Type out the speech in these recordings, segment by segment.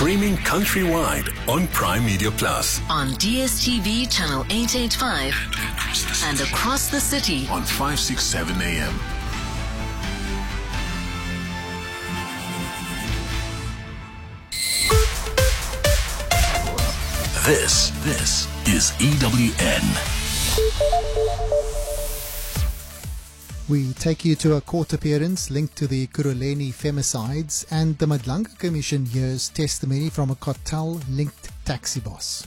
Streaming countrywide on Prime Media Plus. On DSTV channel 885 and across the city on 567 AM. This is EWN. We take you to a court appearance linked to the Ekurhuleni femicides, and the Madlanga Commission hears testimony from a cartel-linked taxi boss.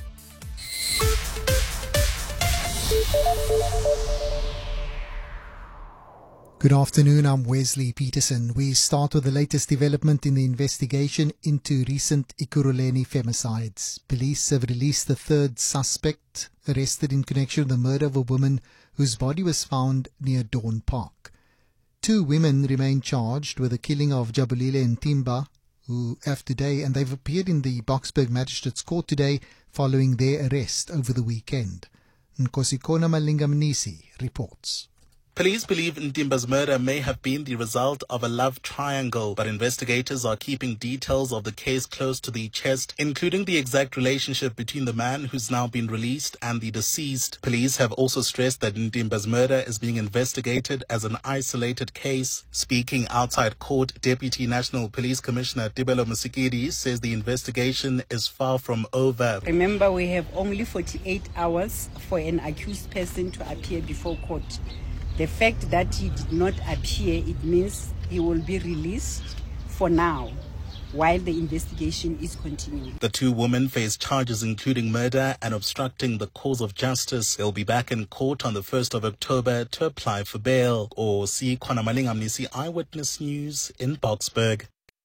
Good afternoon, I'm Wesley Peterson. We start with the latest development in the investigation into recent Ekurhuleni femicides. Police have released the third suspect arrested in connection with the murder of a woman whose body was found near Dawn Park. Two women remain charged with the killing of Jabulile and Timba, who have today, and they've appeared in the Boksburg Magistrates Court today following their arrest over the weekend. Nkosikona Malingamnisi reports. Police believe Ntimba's murder may have been the result of a love triangle, but investigators are keeping details of the case close to the chest, including the exact relationship between the man who's now been released and the deceased. Police have also stressed that Ntimba's murder is being investigated as an isolated case. Speaking outside court, Deputy National Police Commissioner Tibelo Musikiri says the investigation is far from over. Remember, we have only 48 hours for an accused person to appear before court. The fact that he did not appear, it means he will be released for now, while the investigation is continuing. The two women face charges including murder and obstructing the cause of justice. They'll be back in court on the 1st of October to apply for bail. Or see Kona Malingamnisi, Eyewitness News in Boksburg.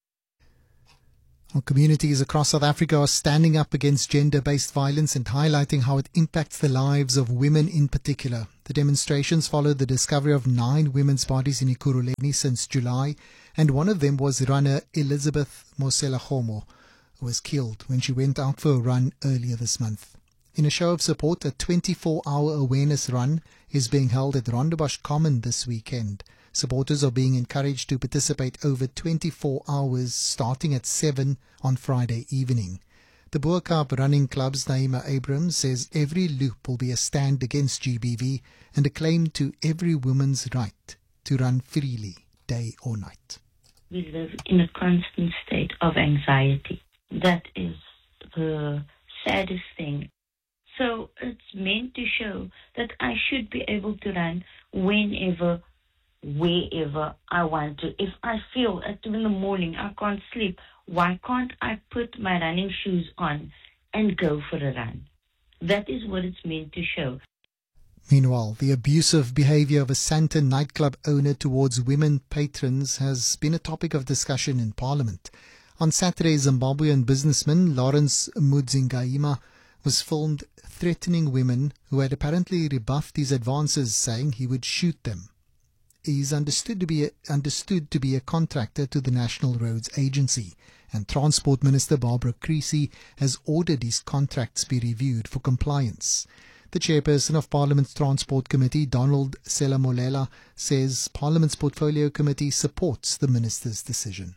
Communities across South Africa are standing up against gender-based violence and highlighting how it impacts the lives of women in particular. The demonstrations followed the discovery of 9 women's bodies in Ekurhuleni since July, and one of them was runner Elizabeth Mosela-Homo, who was killed when she went out for a run earlier this month. In a show of support, a 24-hour awareness run is being held at Rondebosch Common this weekend. Supporters are being encouraged to participate over 24 hours starting at 7 on Friday evening. The Boerkaap Running Club's Naima Abrams says every loop will be a stand against GBV and a claim to every woman's right to run freely, day or night. We live in a constant state of anxiety. That is the saddest thing. So it's meant to show that I should be able to run whenever, wherever I want to. If I feel at 2 in the morning I can't sleep, why can't I put my running shoes on and go for a run? That is what it's meant to show. Meanwhile, the abusive behavior of a Sandton nightclub owner towards women patrons has been a topic of discussion in Parliament. On Saturday, Zimbabwean businessman Lawrence Mudzingaima was filmed threatening women who had apparently rebuffed his advances, saying he would shoot them. He is understood to be a contractor to the National Roads Agency, and Transport Minister Barbara Creecy has ordered his contracts be reviewed for compliance. The chairperson of Parliament's Transport Committee, Donald Selamolela, says Parliament's Portfolio Committee supports the minister's decision.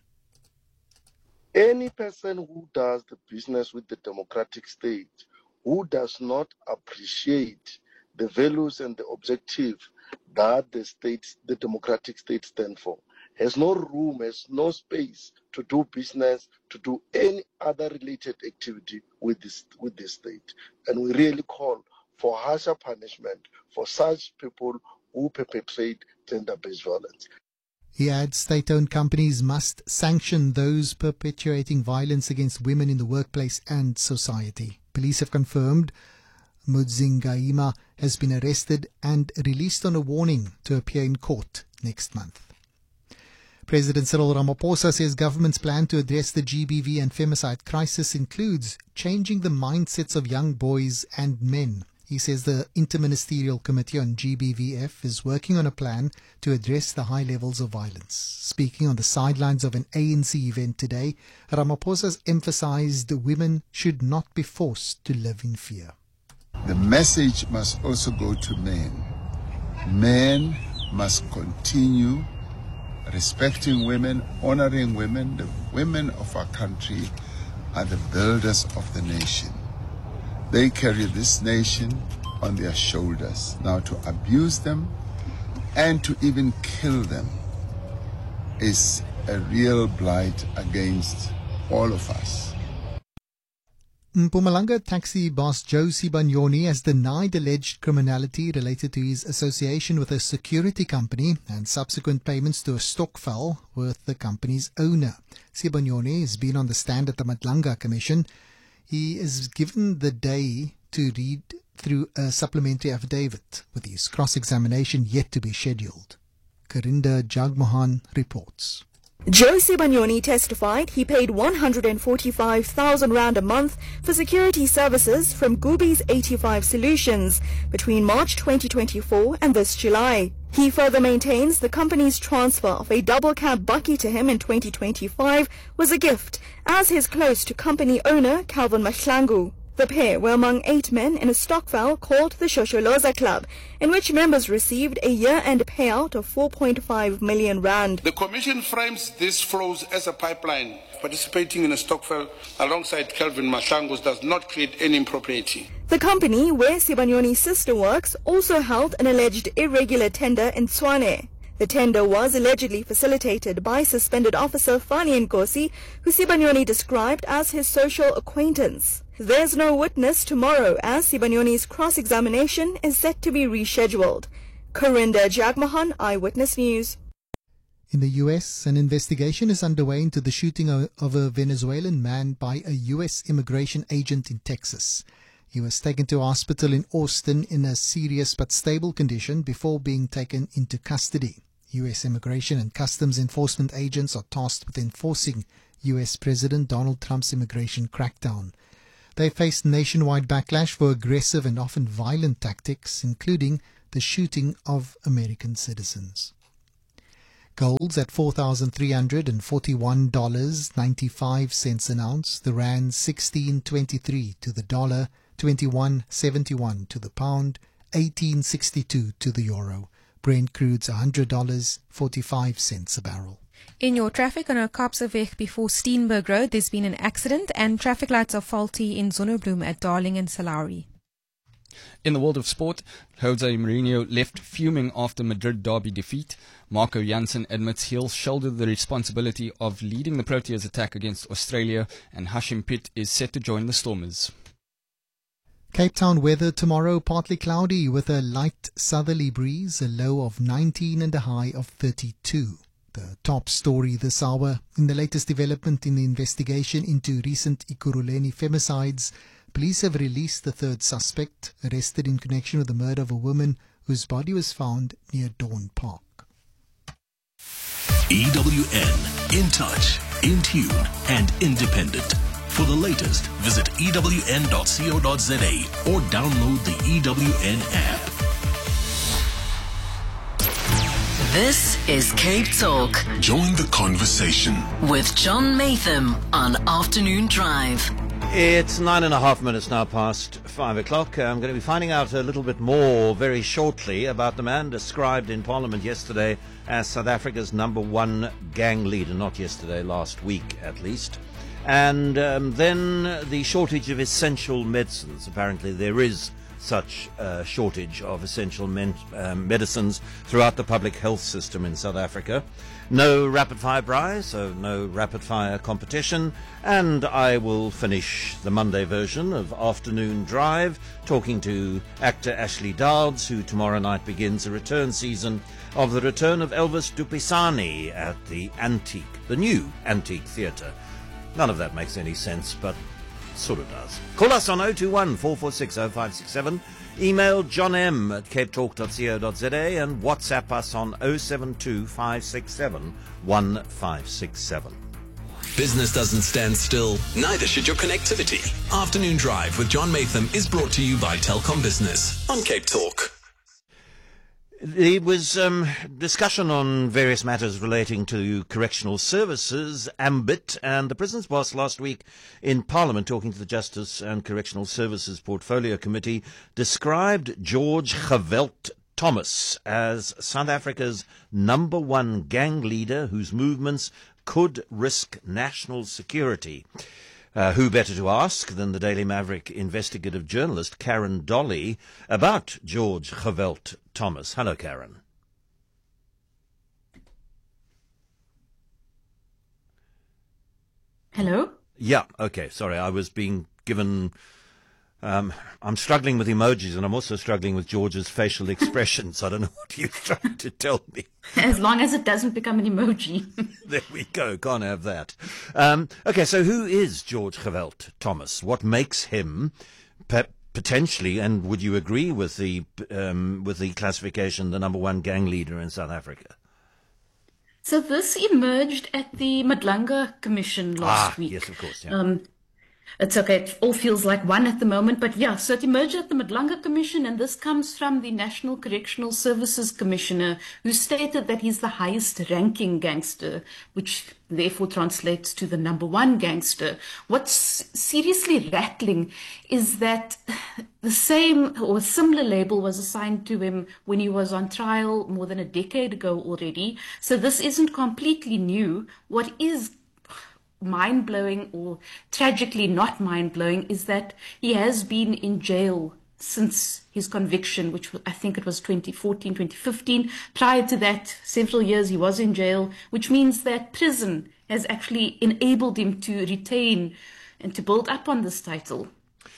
Any person who does the business with the democratic state, who does not appreciate the values and the objective that the democratic state stand for, has no room, has no space to do business, to do any other related activity with this state. And we really call for harsher punishment for such people who perpetrate gender-based violence. He adds state-owned companies must sanction those perpetuating violence against women in the workplace and society. Police have confirmed Mudzingaima has been arrested and released on a warning to appear in court next month. President Cyril Ramaphosa says government's plan to address the GBV and femicide crisis includes changing the mindsets of young boys and men. He says the Interministerial Committee on GBVF is working on a plan to address the high levels of violence. Speaking on the sidelines of an ANC event today, Ramaphosa has emphasized women should not be forced to live in fear. The message must also go to men. Men must continue respecting women, honoring women. The women of our country are the builders of the nation. They carry this nation on their shoulders. Now, to abuse them and to even kill them is a real blight against all of us. Mpumalanga taxi boss Joe Sibanyoni has denied alleged criminality related to his association with a security company and subsequent payments to a stokvel with the company's owner. Sibanyoni has been on the stand at the Madlanga Commission. He is given the day to read through a supplementary affidavit, with his cross-examination yet to be scheduled. Karinda Jagmohan reports. Joe Sibanyoni testified he paid 145,000 rand a month for security services from Gubi's 85 Solutions between March 2024 and this July. He further maintains the company's transfer of a double cab bakkie to him in 2025 was a gift, as his close to company owner Calvin Mahlangu. The pair were among 8 men in a stokvel called the Shosholoza Club, in which members received a year-end payout of 4.5 million rand. The Commission frames these flows as a pipeline. Participating in a stokvel alongside Calvin Mahlangu does not create any impropriety. The company, where Sibanyoni's sister works, also held an alleged irregular tender in Tshwane. The tender was allegedly facilitated by suspended officer Fani Nkosi, who Sibanyoni described as his social acquaintance. There's no witness tomorrow, as Sibanyoni's cross-examination is set to be rescheduled. Karinda Jagmohan, Eyewitness News. In the U.S., an investigation is underway into the shooting of a Venezuelan man by a U.S. immigration agent in Texas. He was taken to a hospital in Austin in a serious but stable condition before being taken into custody. U.S. Immigration and Customs Enforcement agents are tasked with enforcing U.S. President Donald Trump's immigration crackdown. They faced nationwide backlash for aggressive and often violent tactics, including the shooting of American citizens. Gold's at $4,341.95 an ounce. The rand 16.23 to the dollar, 21.71 to the pound, 18.62 to the euro. Brent crude's $100.45 a barrel. In your traffic on Kaapseweg before Steenberg Road, there's been an accident and traffic lights are faulty in Zonnebloem at Darling and Salauri. In the world of sport, Jose Mourinho left fuming after Madrid derby defeat. Marco Jansen admits he'll shoulder the responsibility of leading the Proteas attack against Australia, and Hashim Pitt is set to join the Stormers. Cape Town weather tomorrow, partly cloudy with a light southerly breeze, a low of 19 and a high of 32. The top story this hour: in the latest development in the investigation into recent Ekurhuleni femicides, police have released the third suspect, arrested in connection with the murder of a woman whose body was found near Dawn Park. EWN, in touch, in tune, and independent. For the latest, visit ewn.co.za or download the EWN app. This is Cape Talk Join the conversation with John Matham on Afternoon Drive. It's 9.5 now past 5 o'clock. I'm going to be finding out a little bit more very shortly about the man described in Parliament yesterday as South Africa's #1 gang leader. Not yesterday, last week at least. And then the shortage of essential medicines. Apparently there is such a shortage of essential medicines throughout the public health system in South Africa. No rapid-fire prize, so no rapid-fire competition. And I will finish the Monday version of Afternoon Drive talking to actor Ashley Dowds, who tomorrow night begins a return season of the return of Elvis Dupisani at the new Antique Theatre. None of that makes any sense, but sort of does. Call us on 021 446 0567, email johnm@capetalk.co.za, and WhatsApp us on 072 567 1567. Business doesn't stand still, neither should your connectivity. Afternoon Drive with John Matham is brought to you by Telkom Business on Cape Talk. There was discussion on various matters relating to correctional services, ambit, and the Prisoners Boss last week in Parliament, talking to the Justice and Correctional Services Portfolio Committee, described George Geweld Thomas as South Africa's #1 gang leader whose movements could risk national security. Who better to ask than the Daily Maverick investigative journalist Karen Dolly about George Geweld Thomas. Hello, Karen. Hello? Yeah, okay, sorry, I was being given... I'm struggling with emojis, and I'm also struggling with George's facial expressions. I don't know what you're trying to tell me. As long as it doesn't become an emoji. There we go. Can't have that. Okay, so who is George Geweld Thomas? What makes him potentially, and would you agree with the classification, the number one gang leader in South Africa? So this emerged at the Madlanga Commission last week. Yes, of course. Yeah. It's okay, it all feels like one at the moment, but yeah, so it emerged at the Madlanga Commission, and this comes from the National Correctional Services Commissioner, who stated that he's the highest ranking gangster, which therefore translates to the number one gangster. What's seriously rattling is that the same or similar label was assigned to him when he was on trial more than a decade ago already. So this isn't completely new. What is mind-blowing, or tragically not mind-blowing, is that he has been in jail since his conviction, which I think it was 2014, 2015. Prior to that, several years he was in jail, which means that prison has actually enabled him to retain and to build up on this title.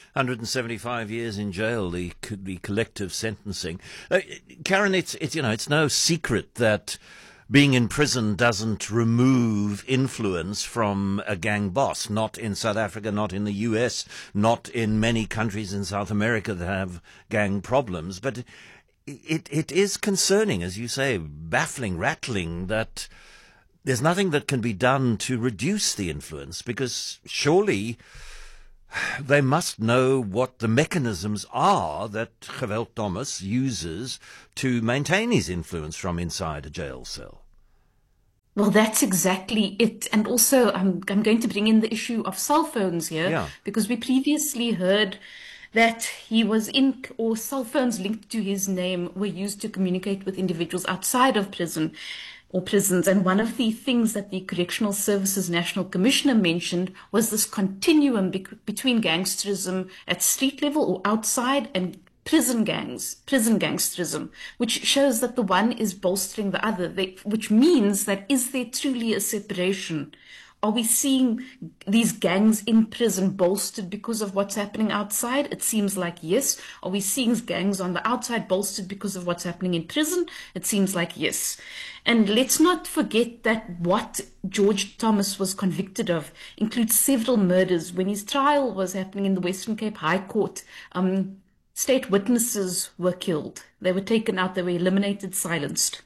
175 years in jail, the collective sentencing. Karen, it's no secret that being in prison doesn't remove influence from a gang boss, not in South Africa, not in the US, not in many countries in South America that have gang problems. But it is concerning, as you say, baffling, rattling, that there's nothing that can be done to reduce the influence, because surely they must know what the mechanisms are that Geweld Thomas uses to maintain his influence from inside a jail cell. Well, that's exactly it. And also, I'm going to bring in the issue of cell phones here, because we previously heard that he was in, or cell phones linked to his name were used to communicate with individuals outside of prison or prisons. And one of the things that the Correctional Services National Commissioner mentioned was this continuum between gangsterism at street level or outside and prison gangsterism, which shows that the one is bolstering the other, which means that is there truly a separation? Are we seeing these gangs in prison bolstered because of what's happening outside? It seems like yes. Are we seeing gangs on the outside bolstered because of what's happening in prison? It seems like yes. And let's not forget that what George Thomas was convicted of includes several murders. When his trial was happening in the Western Cape High Court, state witnesses were killed. They were taken out. They were eliminated, silenced.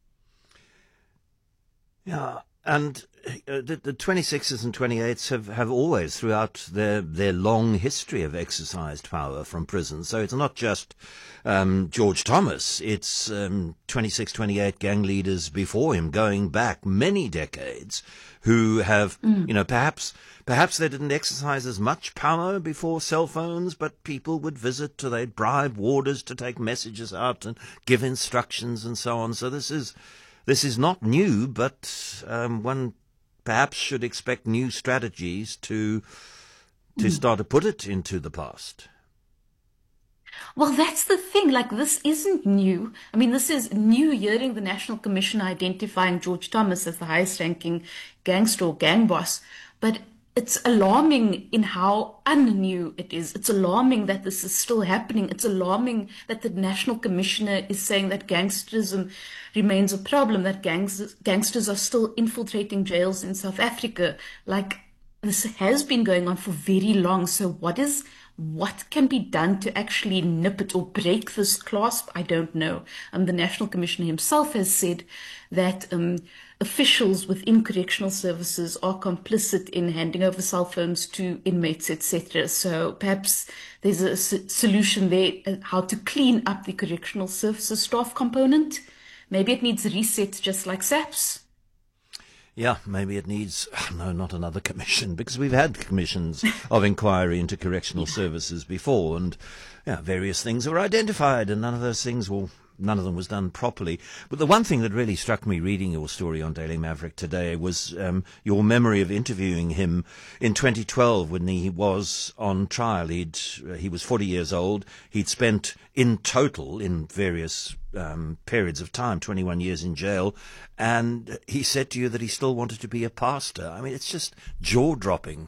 Yeah, and the 26s and 28s have always, throughout their long history, have exercised power from prison. So it's not just George Thomas. It's 26, 28 gang leaders before him, going back many decades, who have, perhaps they didn't exercise as much power before cell phones, but people would visit, they'd bribe warders to take messages out and give instructions and so on. So this is not new, but one perhaps should expect new strategies to start to put it into the past. Well, that's the thing. Like, this isn't new. I mean, this is new, hearing the National Commission identifying George Thomas as the highest-ranking gangster or gang boss. But it's alarming in how unnew it is. It's alarming that this is still happening. It's alarming that the National Commissioner is saying that gangsterism remains a problem, that gangsters are still infiltrating jails in South Africa. Like, this has been going on for very long. So what can be done to actually nip it or break this clasp? I don't know. The National Commissioner himself has said that officials within correctional services are complicit in handing over cell phones to inmates, etc. So perhaps there's a solution there, how to clean up the correctional services staff component. Maybe it needs a reset, just like SAPS. Yeah, maybe it needs, no, not another commission, because we've had commissions of inquiry into correctional services before, and various things were identified, and none of those things, well, none of them was done properly. But the one thing that really struck me reading your story on Daily Maverick today was your memory of interviewing him in 2012 when he was on trial. He was 40 years old. He'd spent in total, in various periods of time, 21 years in jail, and he said to you that he still wanted to be a pastor. I mean, it's just jaw-dropping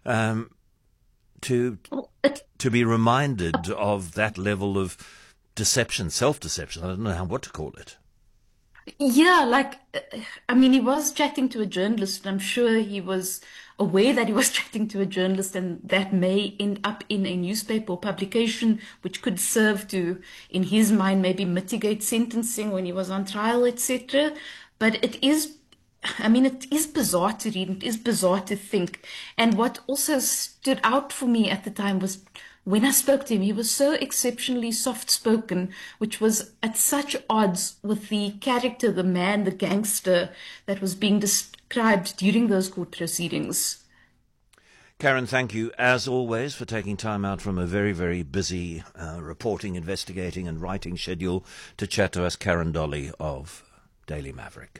to be reminded of that level of deception, self-deception. I don't know what to call it. Yeah, he was chatting to a journalist, and I'm sure he was aware that he was chatting to a journalist, and that may end up in a newspaper or publication, which could serve to, in his mind, maybe mitigate sentencing when he was on trial, etc. But it is bizarre to read, it is bizarre to think. And what also stood out for me at the time was when I spoke to him, he was so exceptionally soft-spoken, which was at such odds with the character, the man, the gangster that was being described during those court proceedings. Karen, thank you, as always, for taking time out from a very, very busy reporting, investigating and writing schedule to chat to us. Karen Dolly of Daily Maverick.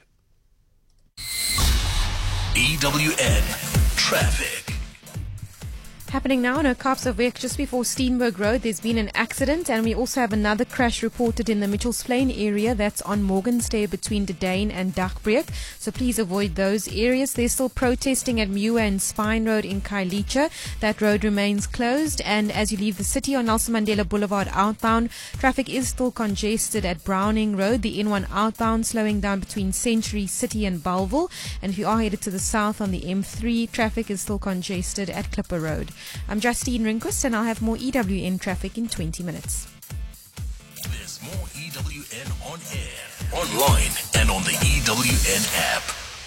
EWN Traffic. Happening now on Kaapstadweg just before Steenberg Road. There's been an accident, and we also have another crash reported in the Mitchells Plain area. That's on Morgenstay between Dedane and Dagbreek. So please avoid those areas. There's still protesting at Muir and Spine Road in Khayelitsha. That road remains closed. And as you leave the city on Nelson Mandela Boulevard outbound, traffic is still congested at Browning Road. The N1 outbound slowing down between Century City and Bellville. And if you are headed to the south on the M3, traffic is still congested at Clipper Road. I'm Justine Rinquist, and I'll have more EWN traffic in 20 minutes. There's more EWN on air, online, and on the EWN app.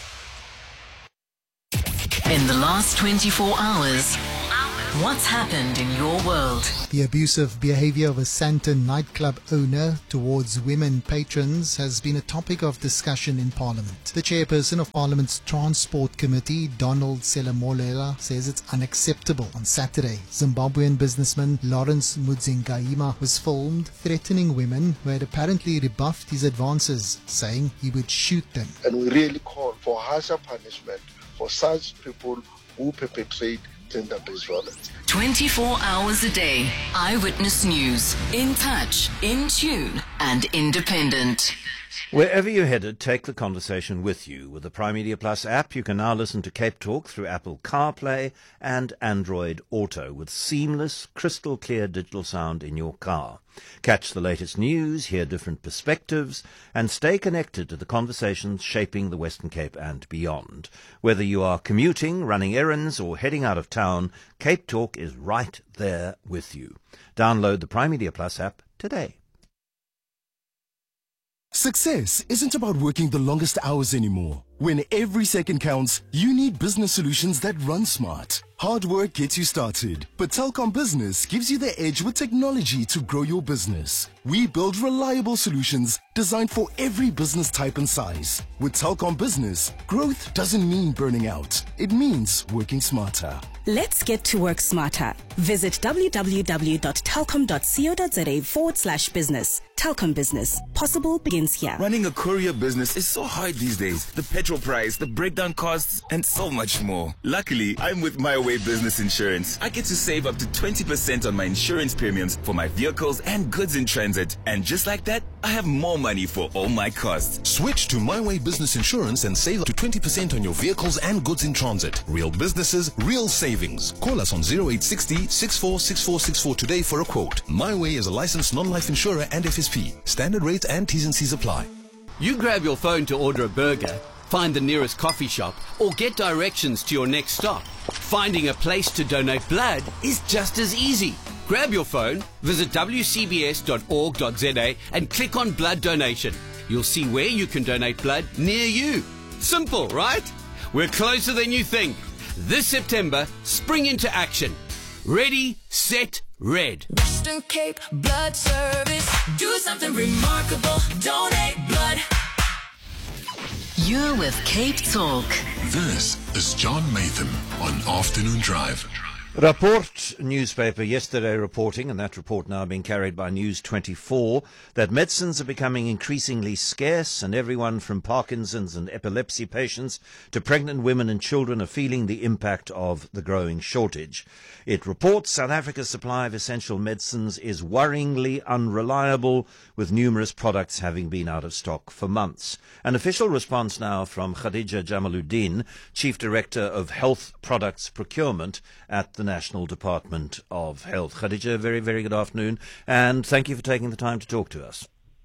In the last 24 hours, what's happened in your world? The abusive behavior of a Sandton nightclub owner towards women patrons has been a topic of discussion in Parliament. The chairperson of Parliament's Transport Committee, Donald Selamolela, says it's unacceptable. On Saturday, Zimbabwean businessman Lawrence Mudzingaima was filmed threatening women who had apparently rebuffed his advances, saying he would shoot them. And we really call for harsher punishment for such people who perpetrate gender-based violence. 24 hours a day. Eyewitness News. In touch, in tune, and independent. Wherever you're headed, take the conversation with you. With the Prime Media Plus app, you can now listen to Cape Talk through Apple CarPlay and Android Auto with seamless, crystal clear digital sound in your car. Catch the latest news, hear different perspectives, and stay connected to the conversations shaping the Western Cape and beyond. Whether you are commuting, running errands, or heading out of town, Cape Talk is right there with you. Download the Prime Media Plus app today. Success isn't about working the longest hours anymore. When every second counts, you need business solutions that run smart. Hard work gets you started, but Telkom Business gives you the edge with technology to grow your business. We build reliable solutions designed for every business type and size. With Telkom Business, growth doesn't mean burning out. It means working smarter. Let's get to work smarter. Visit www.telkom.co.za/business. Telkom Business. Possible begins here. Running a courier business is so hard these days. The petrol price, the breakdown costs, and so much more. Luckily, I'm with My Way Business Insurance. I get to save up to 20% on my insurance premiums for my vehicles and goods in transit. And just like that, I have more money for all my costs. Switch to My Way Business Insurance and save up to 20% on your vehicles and goods in transit. Real businesses, real savings. Call us on 0860 646464 today for a quote. My Way is a licensed non-life insurer and FSP. Standard rates and T's and C's apply. You grab your phone to order a burger, find the nearest coffee shop, or get directions to your next stop. Finding a place to donate blood is just as easy. Grab your phone, visit wcbs.org.za and click on blood donation. You'll see where you can donate blood near you. Simple, right? We're closer than you think. This September, spring into action. Ready, set, red. Western Cape Blood Service. Do something remarkable. Donate blood. You're with Cape Talk. This is John Matham on Afternoon Drive. Rapport newspaper yesterday reporting, and that report now being carried by News 24, that medicines are becoming increasingly scarce and everyone from Parkinson's and epilepsy patients to pregnant women and children are feeling the impact of the growing shortage. It reports South Africa's supply of essential medicines is worryingly unreliable, with numerous products having been out of stock for months. An official response now from Khadija Jamaluddin, Chief Director of Health Products Procurement at the National Department of Health. Khadija, very, very good afternoon, and thank you for taking the time to talk to us.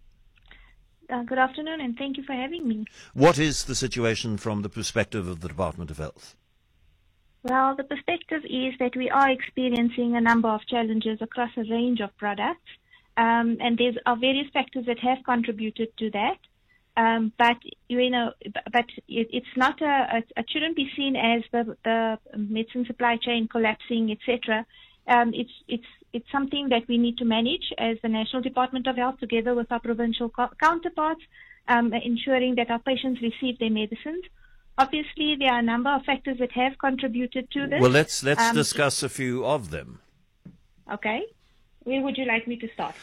Good afternoon, and thank you for having me. What is the situation from the perspective of the Department of Health? Well, the perspective is that we are experiencing a number of challenges across a range of products, and there are various factors that have contributed to that. But it's not it shouldn't be seen as the medicine supply chain collapsing, etc. It's something that we need to manage as the National Department of Health, together with our provincial counterparts, ensuring that our patients receive their medicines. Obviously, there are a number of factors that have contributed to this. Well, let's discuss a few of them. Okay. Where would you like me to start?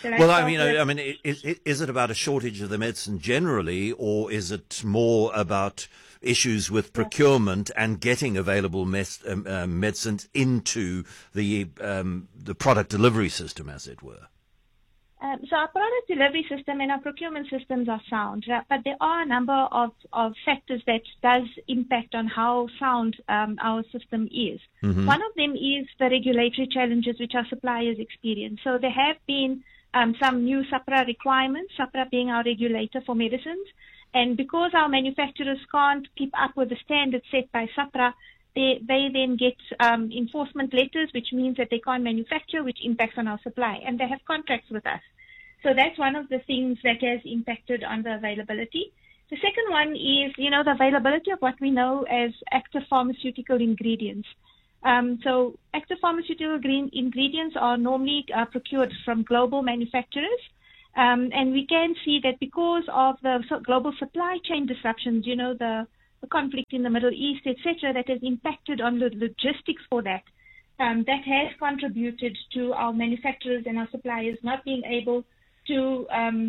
Is it about a shortage of the medicine generally, or is it more about issues with procurement and getting available medicines into the product delivery system, as it were? So our product delivery system and our procurement systems are sound, but there are a number of factors that does impact on how sound our system is. Mm-hmm. One of them is the regulatory challenges which our suppliers experience. So there have been some new SAHPRA requirements, SAHPRA being our regulator for medicines, and because our manufacturers can't keep up with the standards set by SAHPRA, they then get enforcement letters, which means that they can't manufacture, which impacts on our supply, and they have contracts with us. So that's one of the things that has impacted on the availability. The second one is, the availability of what we know as active pharmaceutical ingredients. So active pharmaceutical ingredients are normally procured from global manufacturers, and we can see that because of the global supply chain disruptions, the conflict in the Middle East, etc., that has impacted on the logistics for that. That has contributed to our manufacturers and our suppliers not being able to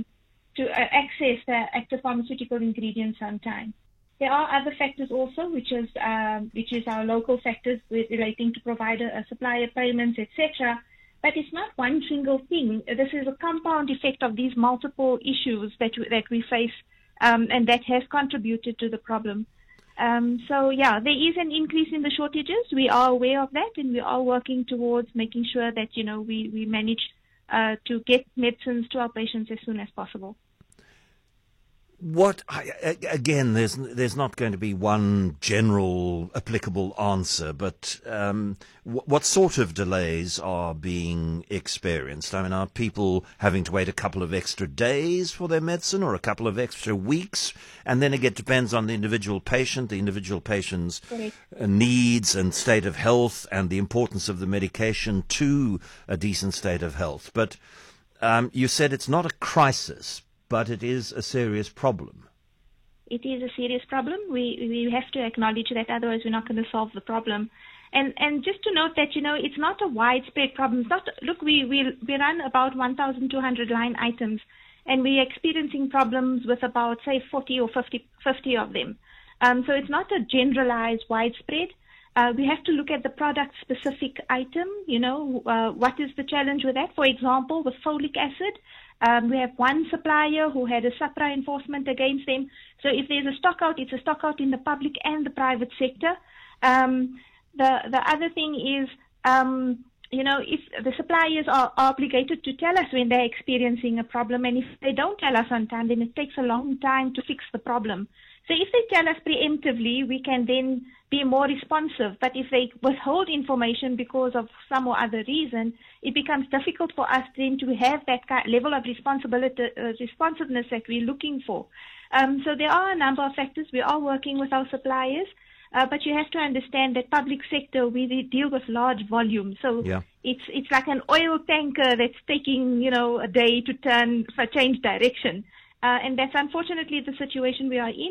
access the active pharmaceutical ingredients on time. There are other factors also, which is our local factors relating to provider supplier payments, etc. But it's not one single thing. This is a compound effect of these multiple issues that we face, and that has contributed to the problem. There is an increase in the shortages. We are aware of that, and we are working towards making sure that we manage to get medicines to our patients as soon as possible. Again, there's not going to be one general applicable answer, but what sort of delays are being experienced? I mean, are people having to wait a couple of extra days for their medicine, or a couple of extra weeks? And then it depends on the individual patient, the individual patient's needs and state of health, and the importance of the medication to a decent state of health. But you said it's not a crisis, but it is a serious problem. It is a serious problem. We have to acknowledge that, otherwise we're not going to solve the problem. And just to note that, it's not a widespread problem. It's not, look, we run about 1,200 line items, and we're experiencing problems with about, say, 40 or 50 of them. So it's not a generalized widespread. We have to look at the product-specific item, what is the challenge with that? For example, with folic acid, we have one supplier who had a SAHPRA enforcement against them. So if there's a stock out, it's a stock out in the public and the private sector. The other thing is, if the suppliers are obligated to tell us when they're experiencing a problem, and if they don't tell us on time, then it takes a long time to fix the problem. So if they tell us preemptively, we can then be more responsive. But if they withhold information because of some or other reason, it becomes difficult for us then to have that level of responsiveness that we're looking for. So there are a number of factors. We are working with our suppliers, but you have to understand that public sector, we deal with large volumes. So it's like an oil tanker that's taking, a day to change direction. And that's unfortunately the situation we are in.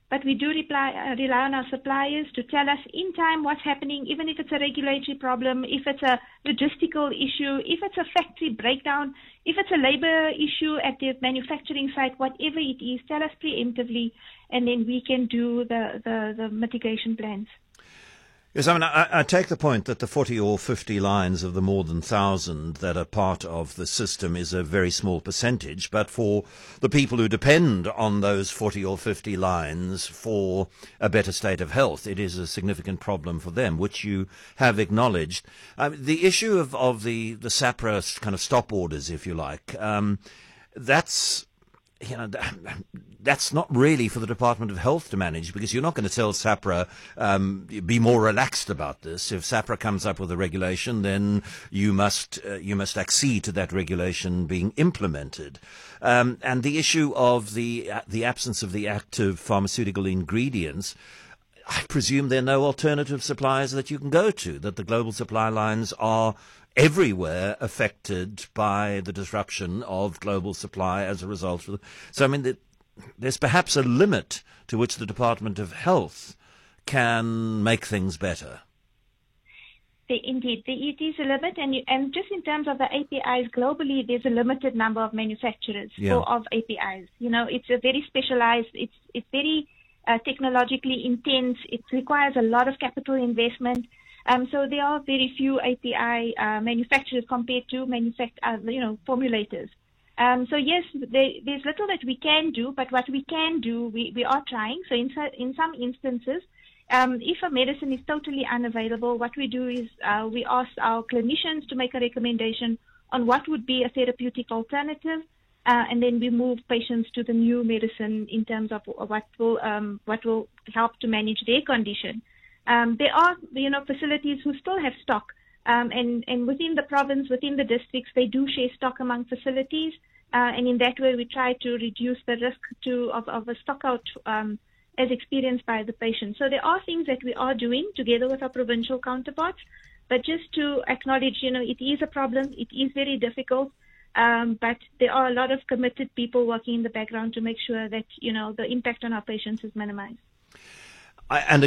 but we do rely on our suppliers to tell us in time what's happening, even if it's a regulatory problem, if it's a logistical issue, if it's a factory breakdown, if it's a labor issue at the manufacturing site, whatever it is, tell us preemptively, and then we can do the mitigation plans. Yes, I mean, I take the point that the 40 or 50 lines of the more than 1,000 that are part of the system is a very small percentage, but for the people who depend on those 40 or 50 lines for a better state of health, it is a significant problem for them, which you have acknowledged. The issue of the SAHPRA kind of stop orders, if you like, that's not really for the Department of Health to manage, because you're not going to tell SAHPRA be more relaxed about this. If SAHPRA comes up with a regulation, then you must accede to that regulation being implemented. And the issue of the absence of the active pharmaceutical ingredients, I presume there are no alternative suppliers that you can go to, that the global supply lines are everywhere affected by the disruption of global supply as a result of so I mean there's perhaps a limit to which the Department of Health can make things better. Indeed, it is a limit, and just in terms of the APIs globally, there's a limited number of manufacturers of APIs. It's a very specialized, it's very technologically intense. It requires a lot of capital investment. So there are very few API manufacturers compared to formulators. So yes, there's little that we can do, but what we can do, we are trying. So in some instances, if a medicine is totally unavailable, what we do is we ask our clinicians to make a recommendation on what would be a therapeutic alternative, and then we move patients to the new medicine in terms of what will help to manage their condition. There are, facilities who still have stock, and within the province, within the districts, they do share stock among facilities, and in that way, we try to reduce the risk of a stock out as experienced by the patient. So there are things that we are doing together with our provincial counterparts, but just to acknowledge, it is a problem, it is very difficult, but there are a lot of committed people working in the background to make sure that, the impact on our patients is minimized. And